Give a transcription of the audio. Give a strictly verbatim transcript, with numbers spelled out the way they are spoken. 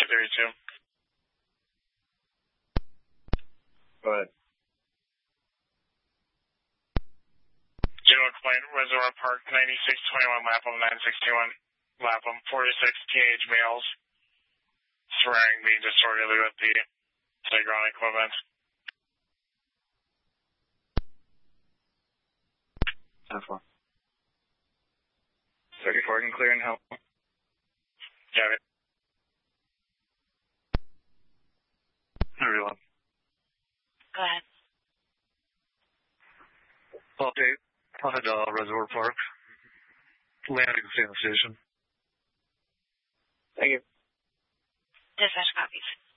thirty-two. Go ahead. General complaint, Reservoir Park, ninety-six twenty-one, Lapham, nine six two one. Lapham, forty-six teenage males swearing being disorderly with the playground equipment. ten four. thirty-four can clear and help. Got it. Everyone. Go ahead. Update on uh, Reservoir Park. Landing can stay in the station. Thank you. Dispatch copies.